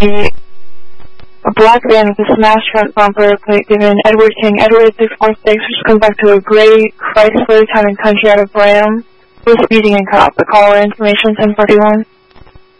a black van with a smashed front bumper plate given Edward King, Edward 646, which comes back to a gray Chrysler Town and Country out of Bram. Was speeding and caught. The caller information 1041.